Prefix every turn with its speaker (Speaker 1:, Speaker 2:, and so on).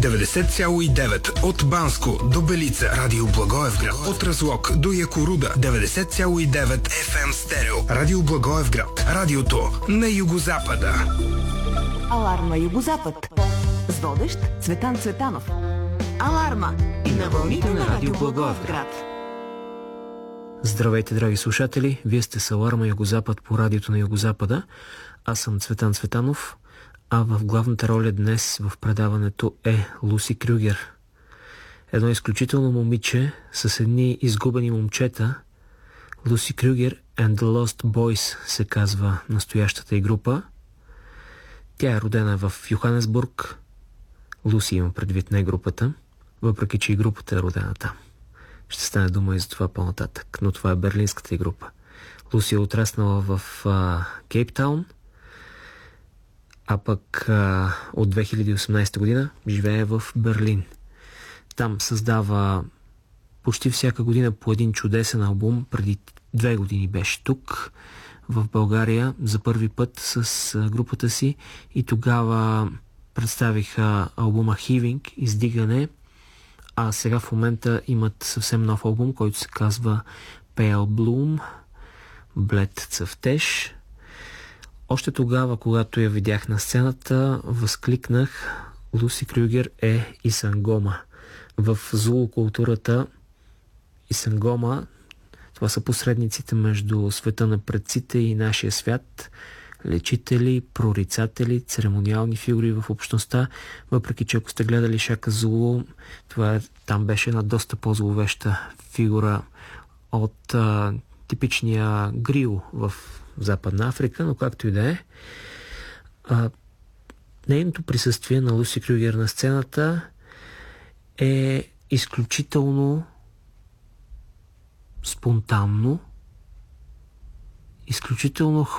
Speaker 1: 90,9 от Банско до Белица, Радио Благоевград, от Разлог до Якоруда, 90,9 FM стерео, Радио Благоевград, радиото на Югозапада.
Speaker 2: Аларма Югозапад с водещ Цветан Цветанов. Аларма и на вълните на Радио Благоевград.
Speaker 3: Здравейте, драги слушатели! Вие сте с Аларма Югозапад по радиото на Югозапада. Аз съм Цветан Цветанов, а в главната роля днес в предаването е Луси Крюгер. Едно изключително момиче с едни изгубени момчета. Луси Крюгер and the Lost Boys се казва настоящата й група. Тя е родена в Йоханесбург. Луси има предвид не групата, въпреки че и групата е родена там. Ще стане дума и за това по-нататък, но това е берлинската й група. Луси е отраснала в Кейптаун, а пък от 2018 година живее в Берлин. Там създава почти всяка година по един чудесен албум. Преди 2 години беше тук, в България, за първи път с групата си и тогава представиха албума Heaving, Издигане, а сега в момента имат съвсем нов албум, който се казва Pale Bloom, Блед цъфтеж. Още тогава, когато я видях на сцената, възкликнах: Луси Крюгер е Исангома. В зоокултурата Исангома, това са посредниците между света на предците и нашия свят, лечители, прорицатели, церемониални фигури в общността, въпреки че ако сте гледали Шака Зулу, там беше една доста по-зловеща фигура от типичния грил в Западна Африка, но както и да е. Нейното присъствие на Луси Крюгер на сцената е изключително спонтанно, изключително